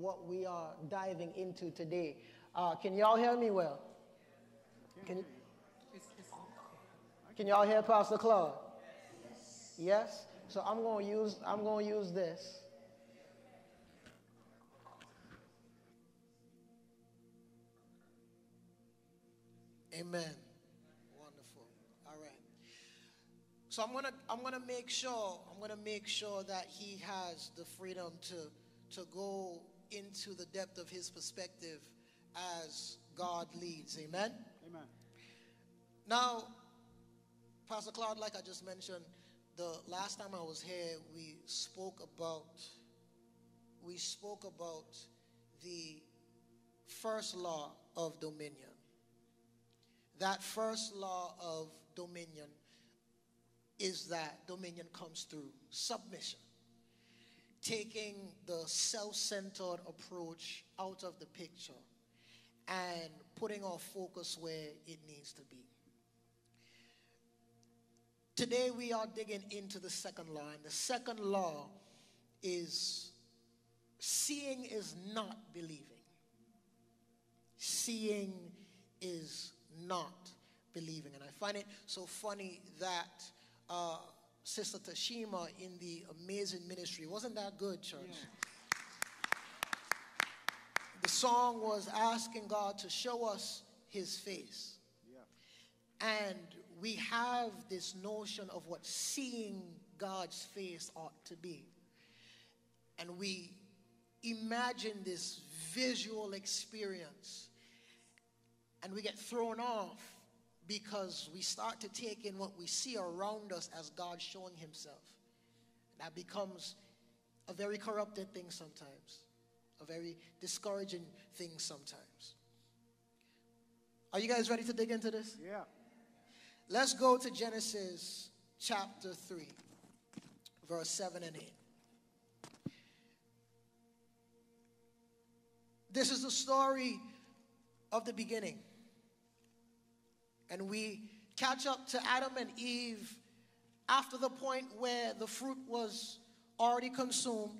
what we are diving into today. Can y'all hear me well? Can y'all hear Pastor Claude? Yes? So I'm going to use this. Amen. Wonderful. All right. So I'm gonna make sure that he has the freedom to go into the depth of his perspective as God leads. Amen. Amen. Now, Pastor Claude, like I just mentioned, the last time I was here, we spoke about the first law of dominion. That first law of dominion is that dominion comes through submission, taking the self-centered approach out of the picture and putting our focus where it needs to be. Today we are digging into the second law, and the second law is seeing is not believing. Seeing is not believing. And I find it so funny that Sister Tashima in the Amazing Ministry, wasn't that good, church? Yeah. The song was asking God to show us his face. Yeah. And we have this notion of what seeing God's face ought to be. And we imagine this visual experience. And we get thrown off because we start to take in what we see around us as God showing himself. That becomes a very corrupted thing sometimes, a very discouraging thing sometimes. Are you guys ready to dig into this? Yeah. Let's go to Genesis chapter 3, verse 7 and 8. This is the story of the beginning. And we catch up to Adam and Eve after the point where the fruit was already consumed.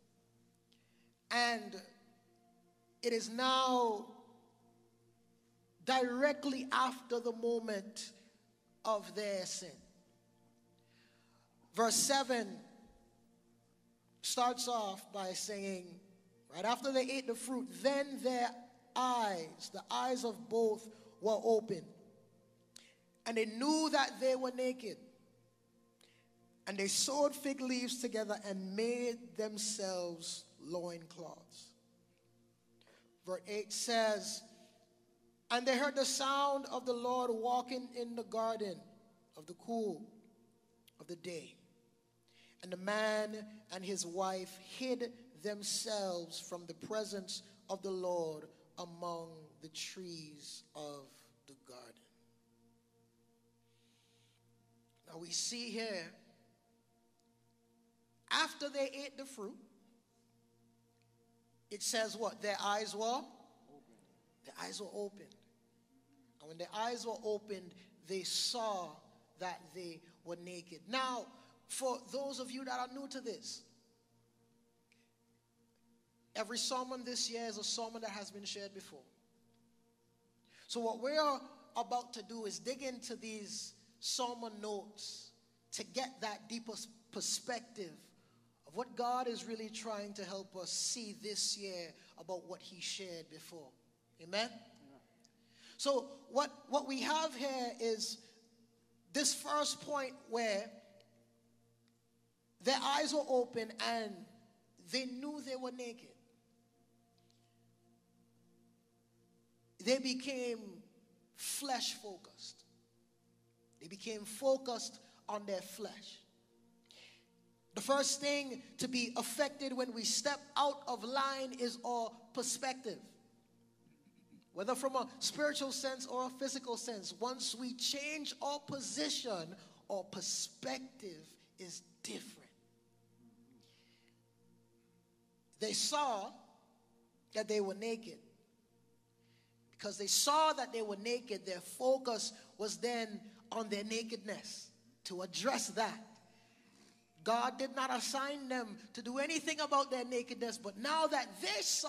And it is now directly after the moment of their sin. Verse 7 starts off by saying, right after they ate the fruit, then their eyes, the eyes of both, were opened. And they knew that they were naked. And they sewed fig leaves together and made themselves loincloths. Verse 8 says, and they heard the sound of the Lord walking in the garden of the cool of the day. And the man and his wife hid themselves from the presence of the Lord among the trees of the garden. Now we see here, after they ate the fruit, it says what? Their eyes were open. Their eyes were opened. And when their eyes were opened, they saw that they were naked. Now, for those of you that are new to this, every sermon this year is a sermon that has been shared before. So what we are about to do is dig into these sermon notes to get that deeper perspective of what God is really trying to help us see this year about what he shared before. Amen? Yeah. So what we have here is this first point where their eyes were open and they knew they were naked. They became flesh focused. They became focused on their flesh. The first thing to be affected when we step out of line is our perspective. Whether from a spiritual sense or a physical sense, once we change our position, our perspective is different. They saw that they were naked. Because they saw that they were naked, their focus was then on their nakedness, to address that. God did not assign them to do anything about their nakedness, but now that they saw